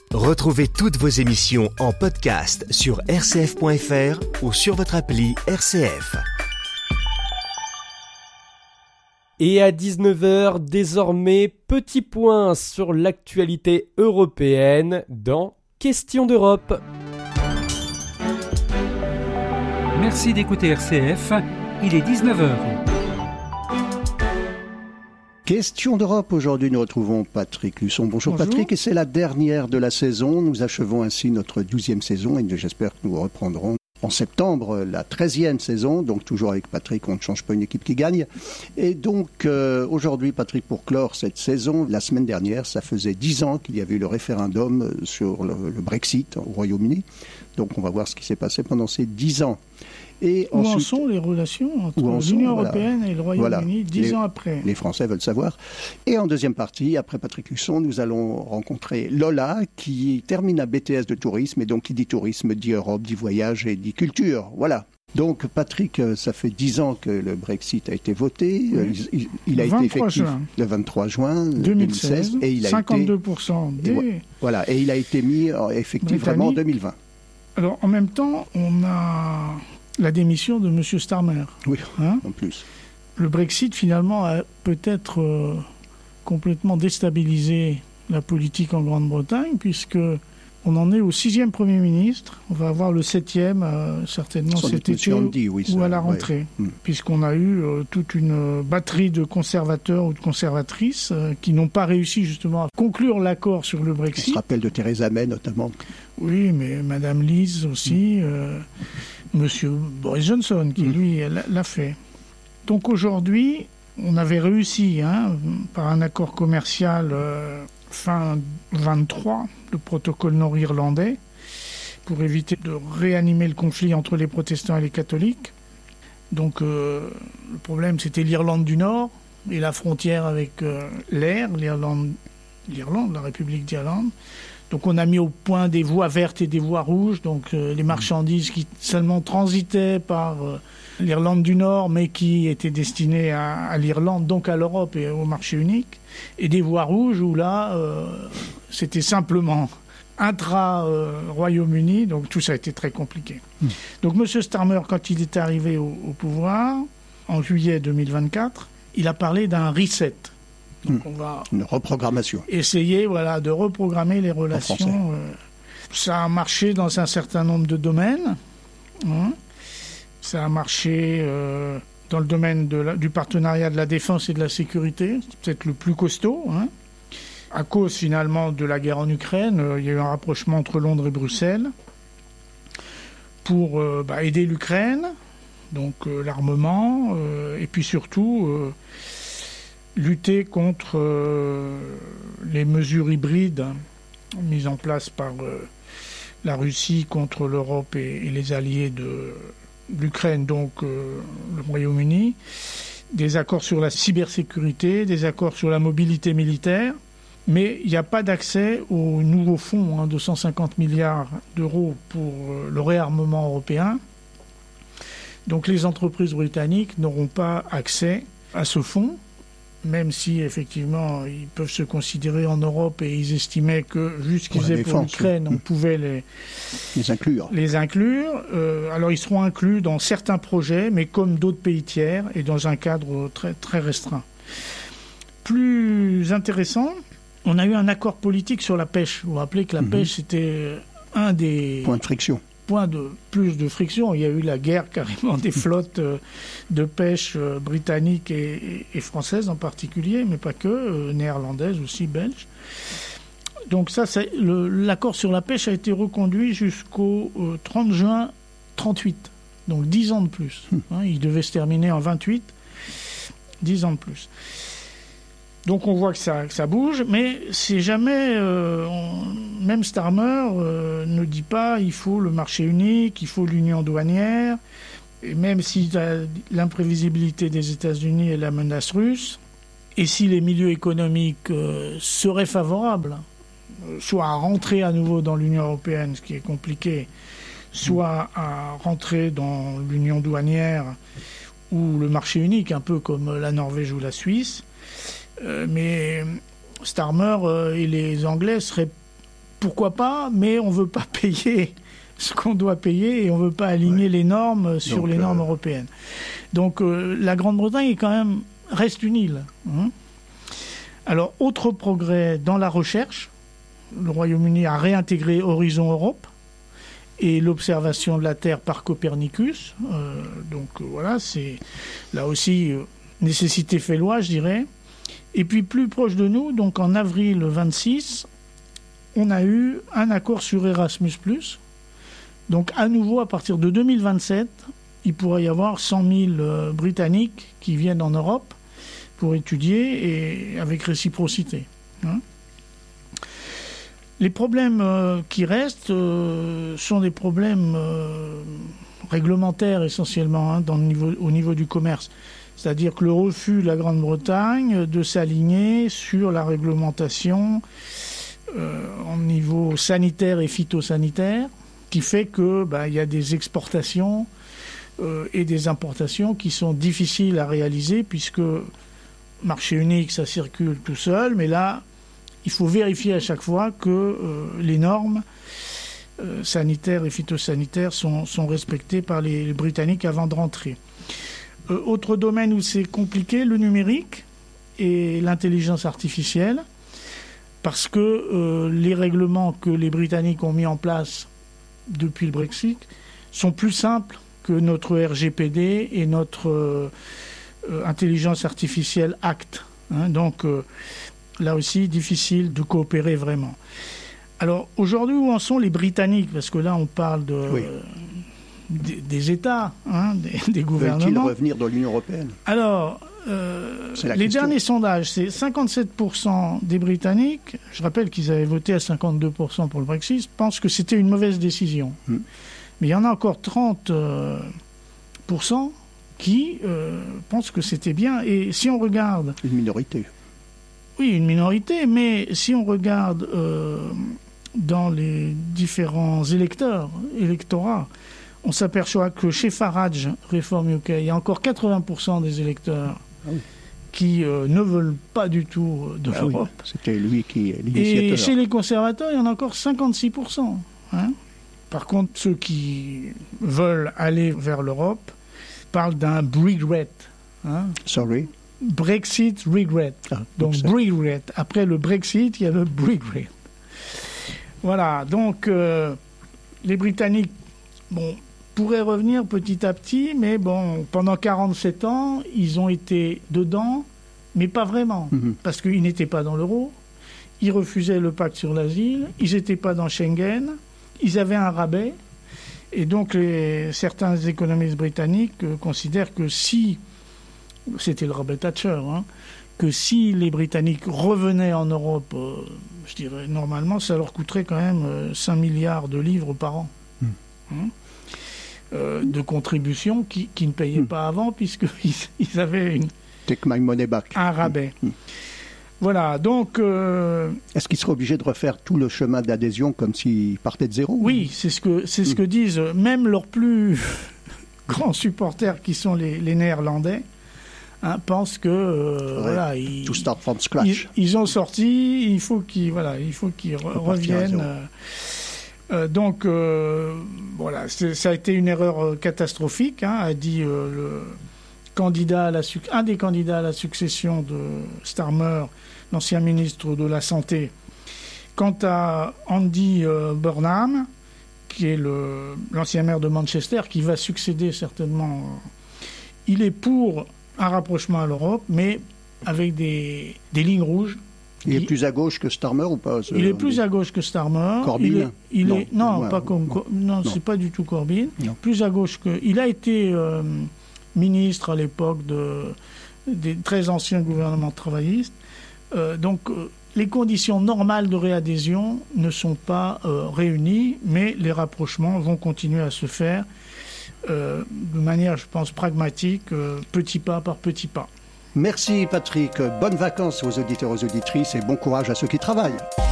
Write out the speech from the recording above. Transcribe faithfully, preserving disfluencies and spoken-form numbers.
Retrouvez toutes vos émissions en podcast sur r c f point f r ou sur votre appli R C F. Et à dix-neuf heures, désormais, petit point sur l'actualité européenne dans Questions d'Europe. Merci d'écouter R C F, il est dix-neuf heures. Question d'Europe, aujourd'hui nous retrouvons Patrick Luçon. Bonjour, Bonjour Patrick, et c'est la dernière de la saison. Nous achevons ainsi notre douzième saison et j'espère que nous reprendrons en septembre la treizième saison, donc toujours avec Patrick, on ne change pas une équipe qui gagne. Et donc euh, aujourd'hui, Patrick, pour clore cette saison, la semaine dernière, ça faisait dix ans qu'il y avait eu le référendum sur le, le Brexit au Royaume-Uni. Donc on va voir ce qui s'est passé pendant ces dix ans. Et où ensuite, en sont les relations entre l'Union sont, européenne voilà, et le Royaume-Uni dix voilà, ans après? Les Français veulent savoir. Et en deuxième partie, après Patrick Luçon, nous allons rencontrer Lola, qui termine un B T S de tourisme. Et donc, qui dit tourisme, dit Europe, dit voyage et dit culture. Voilà. Donc, Patrick, ça fait dix ans que le Brexit a été voté. Oui. Il, il a été effectif juin. Le vingt-trois juin deux mille seize. Et il a cinquante-deux pour cent été, des... et voilà. Et il a été mis effectif vraiment en deux mille vingt. Alors, en même temps, on a la démission de M. Starmer. Oui, hein en plus. Le Brexit, finalement, a peut-être euh, complètement déstabilisé la politique en Grande-Bretagne, puisque on en est au sixième Premier ministre. On va avoir le septième, euh, certainement Sans cet été, Andy, oui, ou à la rentrée, ouais. puisqu'on a eu euh, toute une batterie de conservateurs ou de conservatrices euh, qui n'ont pas réussi, justement, à conclure l'accord sur le Brexit. On se rappelle de Theresa May, notamment. Oui, mais Mme Liz aussi... Mm. Euh, Monsieur Boris Johnson, qui, lui, l'a fait. Donc aujourd'hui, on avait réussi, hein, par un accord commercial euh, fin vingt-trois, le protocole nord-irlandais, pour éviter de réanimer le conflit entre les protestants et les catholiques. Donc euh, le problème, c'était l'Irlande du Nord et la frontière avec euh, l'Air, l'Irlande, l'Irlande, la République d'Irlande. Donc on a mis au point des voies vertes et des voies rouges, donc euh, les marchandises qui seulement transitaient par euh, l'Irlande du Nord, mais qui étaient destinées à, à l'Irlande, donc à l'Europe et au marché unique, et des voies rouges où là, euh, c'était simplement intra-Royaume-Uni, euh, donc tout ça a été très compliqué. Mmh. Donc M. Starmer, quand il est arrivé au, au pouvoir, en juillet deux mille vingt-quatre, il a parlé d'un reset. Donc on va une reprogrammation. Essayer voilà, de reprogrammer les relations. Euh, ça a marché dans un certain nombre de domaines. Hein. Ça a marché euh, dans le domaine de la, du partenariat de la défense et de la sécurité. C'est peut-être le plus costaud. Hein. À cause finalement de la guerre en Ukraine, euh, il y a eu un rapprochement entre Londres et Bruxelles pour euh, bah, aider l'Ukraine, donc euh, l'armement, euh, et puis surtout... Euh, lutter contre euh, les mesures hybrides mises en place par euh, la Russie contre l'Europe et, et les alliés de l'Ukraine, donc euh, le Royaume-Uni, des accords sur la cybersécurité, des accords sur la mobilité militaire, mais il n'y a pas d'accès au nouveau fonds hein, de cent cinquante milliards d'euros pour euh, le réarmement européen. Donc les entreprises britanniques n'auront pas accès à ce fonds, même si, effectivement, ils peuvent se considérer en Europe et ils estimaient que, vu ce qu'ils faisaient pour l'Ukraine, on pouvait les, les inclure. Les inclure. Euh, alors, ils seront inclus dans certains projets, mais comme d'autres pays tiers et dans un cadre très, très restreint. Plus intéressant, on a eu un accord politique sur la pêche. Vous vous rappelez que la mm-hmm. pêche, c'était un des... points de friction. Point de plus de friction. Il y a eu la guerre carrément des flottes euh, de pêche euh, britanniques et, et, et françaises en particulier, mais pas que, euh, néerlandaises aussi, belges. Donc ça, c'est le, l'accord sur la pêche a été reconduit jusqu'au euh, trente juin trente-huit, donc dix ans de plus. Hum. Hein, il devait se terminer en vingt-huit, dix ans de plus. Donc on voit que ça, que ça bouge, mais c'est jamais, euh, on, même Starmer euh, ne dit pas il faut le marché unique, il faut l'union douanière, et même si l'imprévisibilité des États-Unis et la menace russe, et si les milieux économiques euh, seraient favorables, soit à rentrer à nouveau dans l'Union européenne, ce qui est compliqué, soit à rentrer dans l'union douanière ou le marché unique, un peu comme la Norvège ou la Suisse. Euh, mais Starmer euh, et les Anglais seraient pourquoi pas, mais on ne veut pas payer ce qu'on doit payer et on ne veut pas aligner ouais. les normes sur Donc, les normes euh... européennes. Donc euh, la Grande-Bretagne est quand même, reste une île. Hein. Alors, autre progrès dans la recherche, le Royaume-Uni a réintégré Horizon Europe et l'observation de la Terre par Copernicus. Euh, donc euh, voilà, c'est là aussi euh, nécessité fait loi, je dirais. Et puis plus proche de nous, donc en avril vingt-six, on a eu un accord sur Erasmus plus. Donc à nouveau, à partir de deux mille vingt-sept, il pourrait y avoir cent mille euh, Britanniques qui viennent en Europe pour étudier et avec réciprocité. Hein. Les problèmes euh, qui restent euh, sont des problèmes euh, réglementaires essentiellement hein, dans le niveau, au niveau du commerce. C'est-à-dire que le refus de la Grande-Bretagne de s'aligner sur la réglementation euh, au niveau sanitaire et phytosanitaire, qui fait que bah, y a des exportations euh, et des importations qui sont difficiles à réaliser, puisque marché unique, ça circule tout seul, mais là, il faut vérifier à chaque fois que euh, les normes euh, sanitaires et phytosanitaires sont, sont respectées par les, les Britanniques avant de rentrer. Euh, autre domaine où c'est compliqué, le numérique et l'intelligence artificielle, parce que euh, les règlements que les Britanniques ont mis en place depuis le Brexit sont plus simples que notre R G P D et notre euh, euh, intelligence artificielle Act. Hein, donc euh, là aussi, difficile de coopérer vraiment. Alors aujourd'hui, où en sont les Britanniques ? Parce que là, on parle de, oui. euh, des, des États, hein, des, des gouvernements. Veulent-ils revenir dans l'Union européenne ? Alors, euh, les question. derniers sondages, c'est cinquante-sept pour cent des Britanniques, je rappelle qu'ils avaient voté à cinquante-deux pour cent pour le Brexit, pensent que c'était une mauvaise décision. Hmm. Mais il y en a encore trente pour cent qui euh, pensent que c'était bien. Et si on regarde... Une minorité. Oui, une minorité, mais si on regarde euh, dans les différents électeurs, électorats, on s'aperçoit que chez Farage, Reform U K, il y a encore quatre-vingts pour cent des électeurs ah oui. qui euh, ne veulent pas du tout de ah l'Europe. Oui, c'était lui qui est l'initiateur. Et chez les conservateurs, il y en a encore cinquante-six pour cent. Hein. Par contre, ceux qui veulent aller vers l'Europe parlent d'un regret. Hein. Sorry. Brexit regret. Ah, donc regret. Après le Brexit, il y a le regret. Voilà. Donc euh, les Britanniques, bon, pourraient revenir petit à petit, mais bon, pendant quarante-sept ans, ils ont été dedans, mais pas vraiment, mm-hmm. parce qu'ils n'étaient pas dans l'euro, ils refusaient le pacte sur l'asile, ils n'étaient pas dans Schengen, ils avaient un rabais, et donc les, certains économistes britanniques euh, considèrent que si, c'était le rabais Thatcher, hein, que si les Britanniques revenaient en Europe, euh, je dirais normalement, ça leur coûterait quand même euh, cinq milliards de livres par an. Mm. Hein euh, de contributions qui, qui ne payaient mm. pas avant, puisqu'ils ils avaient une, Take my money back. un rabais. Mm. Voilà, donc... Euh, Est-ce qu'ils seraient obligés de refaire tout le chemin d'adhésion comme s'ils partaient de zéro ? Oui, c'est ce que, c'est ce que disent même leurs plus grands supporters, qui sont les, les Néerlandais, hein, pensent que... Euh, ouais, voilà, ils, to start from scratch. Ils, ils ont sorti, il faut qu'ils, voilà, il faut qu'ils re- reviennent. Euh, euh, donc, euh, voilà, c'est, ça a été une erreur catastrophique, hein, a dit euh, le... Candidat à la, un des candidats à la succession de Starmer, l'ancien ministre de la Santé. Quant à Andy euh, Burnham, qui est le, l'ancien maire de Manchester, qui va succéder certainement, euh, il est pour un rapprochement à l'Europe, mais avec des, des lignes rouges. Il est plus à gauche que Starmer ou pas ? Il est plus à gauche que Starmer. Corbyn ? Il est, il non, est, non, ouais, pas comme, non, non, non, c'est pas du tout Corbyn. Non. Plus à gauche que... Il a été... Euh, ministre à l'époque de, des très anciens gouvernements travaillistes. Euh, donc, euh, les conditions normales de réadhésion ne sont pas euh, réunies, mais les rapprochements vont continuer à se faire euh, de manière, je pense, pragmatique, euh, petit pas par petit pas. Merci Patrick. Bonnes vacances aux auditeurs et aux auditrices et bon courage à ceux qui travaillent.